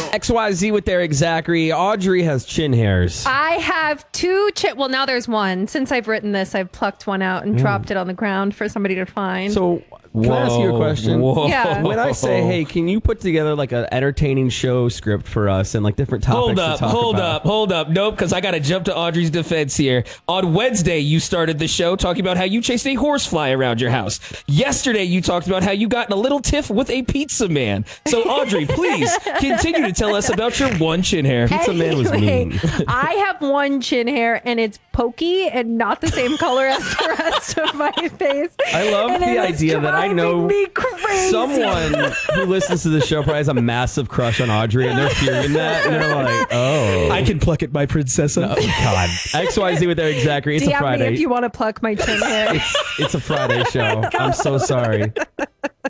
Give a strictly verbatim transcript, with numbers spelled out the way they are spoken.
X Y Z with Eric Zachary. Audrey has chin hairs. I have two chin. Well, now there's one. Since I've written this, I've plucked one out and mm. dropped it on the ground for somebody to find. So, can whoa, I ask you a question? Whoa. Yeah. When I say, hey, can you put together like an entertaining show script for us and like different topics Hold up, to talk hold about? up, hold up. Nope, because I got to jump to Audrey's defense here. On Wednesday, you started the show talking about how you chased a horsefly around your house. Yesterday, you talked about how you got in a little tiff with a pizza man. So, Audrey, please continue to tell us about your one chin hair. Pizza anyway, man was mean. I have one chin hair, and it's pokey and not the same color as the rest of my face. I love and the idea that I know someone who listens to the show probably has a massive crush on Audrey, and they're hearing that, and they're like, oh. I can pluck it, my princessa. No, God. X Y Z with Eric Zachary. It's D M a Friday. me if you want to pluck my chin hair. It's, it's a Friday show. I'm so sorry.